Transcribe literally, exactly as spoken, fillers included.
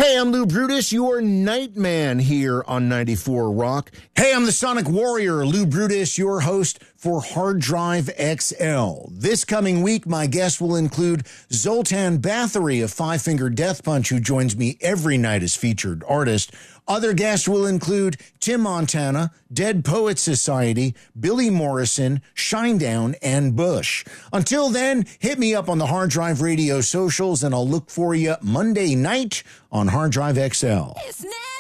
Hey, I'm Lou Brutus, your Nightman here on ninety-four Rock. Hey, I'm the Sonic Warrior, Lou Brutus, your host for Hard Drive X L. This coming week, my guest will include Zoltan Bathory of Five Finger Death Punch, who joins me every night as featured artist. Other guests will include Tim Montana, Dead Poets Society, Billy Morrison, Shinedown, and Bush. Until then, hit me up on the Hard Drive Radio socials, and I'll look for you Monday night on Hard Drive X L. It's now.